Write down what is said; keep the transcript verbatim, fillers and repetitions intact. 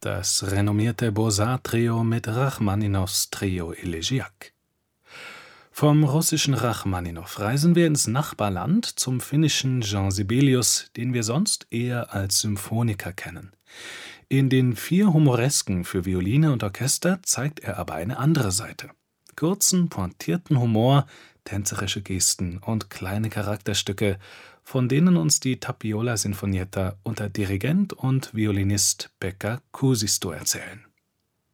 das renommierte Beaux-Arts-Trio mit Rachmaninows Trio Elegiac. Vom russischen Rachmaninow reisen wir ins Nachbarland zum finnischen Jean Sibelius, den wir sonst eher als Symphoniker kennen. In den vier Humoresken für Violine und Orchester zeigt er aber eine andere Seite. Kurzen, pointierten Humor, tänzerische Gesten und kleine Charakterstücke, von denen uns die Tapiola Sinfonietta unter Dirigent und Violinist Pekka Kuusisto erzählen.